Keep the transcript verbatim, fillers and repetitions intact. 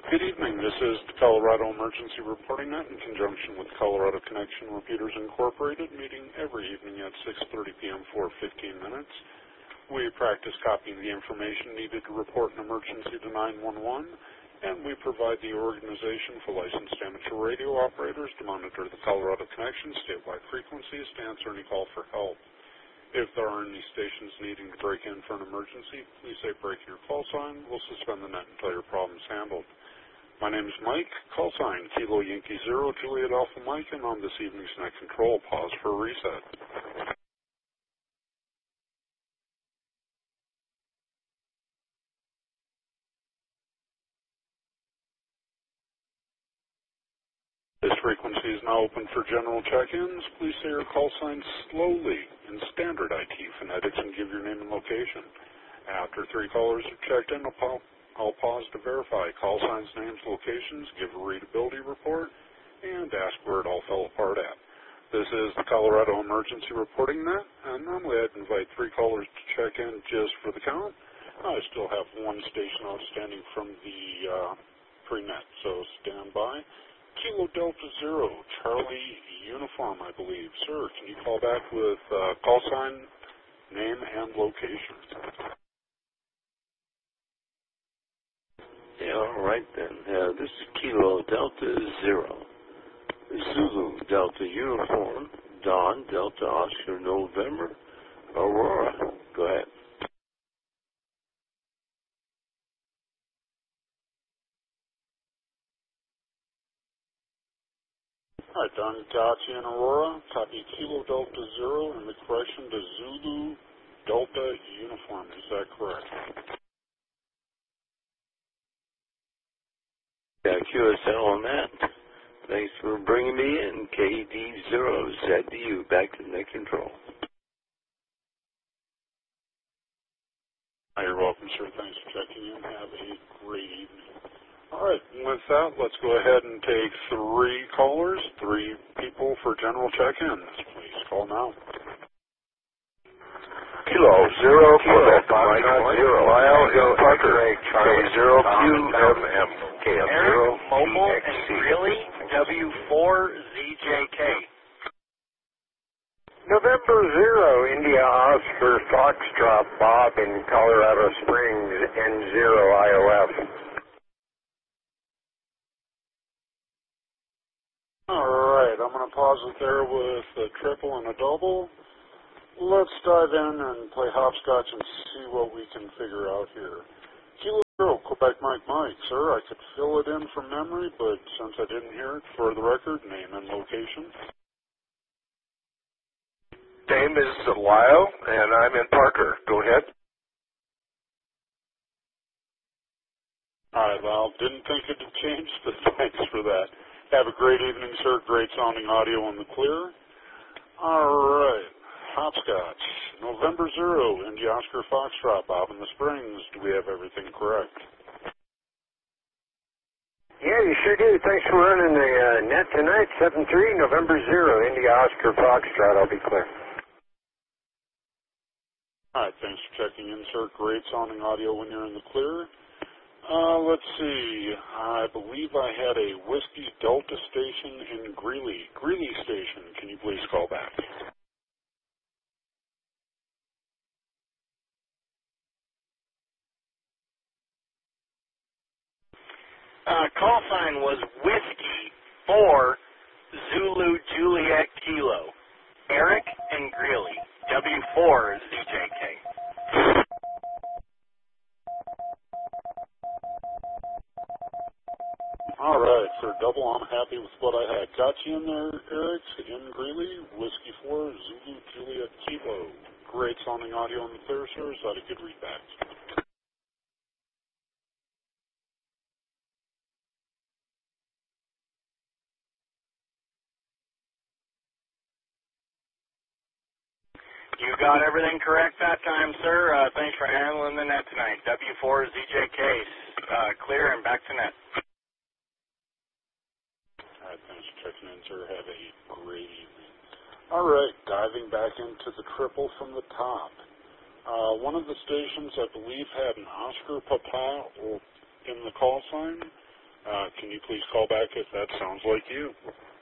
Good evening. This is the Colorado Emergency Reporting Net in conjunction with Colorado Connection Repeaters Incorporated, meeting every evening at six thirty p m for fifteen minutes. We practice copying the information needed to report an emergency to nine one one, and we provide the organization for licensed amateur radio operators to monitor the Colorado Connection statewide frequencies to answer any call for help. If there are any stations needing to break in for an emergency, please say break your call sign. We'll suspend the net until your problem is handled. My name is Mike, call sign Kilo Yankee Zero, Juliet Alpha Mike, and on this evening's net control, pause for reset. This frequency is now open for general check-ins. Please say your call sign slowly in standard I T phonetics and give your name and location. After three callers have checked in, I'll I'll pause to verify call signs, names, locations, give a readability report, and ask where it all fell apart at. This is the Colorado Emergency Reporting Net, and normally I'd invite three callers to check in just for the count. I still have one station outstanding from the uh, pre-net, so stand by. Kilo Delta Zero, Charlie Uniform, I believe. Sir, can you call back with uh, call sign, name, and location? Yeah, all right then. Uh, this is Kilo Delta Zero, Zulu Delta Uniform, Dawn Delta Oscar November, Aurora. Go ahead. All right, Don Gotcha and Aurora, copy Kilo Delta Zero and the correction to Zulu Delta Uniform. Is that correct? Yeah, Q S L on that. Thanks for bringing me in. K D zero Z D U, back to net control. You're welcome, sir. Thanks for checking in. Have a great evening. All right, with that, let's go ahead and take three callers, three people for general check-ins. Please call now. Kilo Zero, Quebec, Mike, Zero, Lyle, Hill, Parker, K Zero, Q, M, M, K M Zero, Mobile, and Greeley, W four Z J K. November Zero, India Oscar, Foxtrot, Bob in Colorado Springs, N Zero, I O F. All right, I'm going to pause it there with a triple and a double. Let's dive in and play hopscotch and see what we can figure out here. Kilo Zero, Quebec Mike Mike. Sir, I could fill it in from memory, but since I didn't hear it, for the record, name and location. Name is Lyle, and I'm in Parker. Go ahead. All right, Lyle, didn't think it had changed, but thanks for that. Have a great evening, sir. Great sounding audio on the clear. All right. Hopscotch, November Zero, India Oscar Foxtrot, Bob in the Springs. Do we have everything correct? Yeah, you sure do. Thanks for running the uh, net tonight. seven three, November Zero, India Oscar Foxtrot. I'll be clear. All right, thanks for checking in, sir. Great sounding audio when you're in the clear. Uh, let's see. I believe I had a Whiskey Delta station in Greeley. Greeley station. Can you please call back? Uh, call sign was Whiskey four Zulu Juliet Kilo. Eric and Greeley, W four Z J K. All right, for double, I'm happy with what I had. Got you in there, Eric, in Greeley, Whiskey four Zulu Juliet Kilo. Great sounding audio on the clear, sir. Is that a good readback? You got everything correct that time, sir. Uh, thanks for handling the net tonight. W four Z J K, uh, clear and back to net. All right, thanks for checking in, sir. Have a great evening. All right, diving back into the triple from the top. Uh, one of the stations, I believe, had an Oscar Papa in the call sign. Uh, can you please call back if that sounds like you?